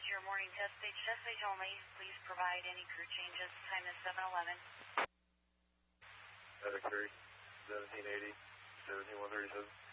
is your morning test stage only. Please provide any crew changes. Time is 7:11. Epic 3, 1780, 17137.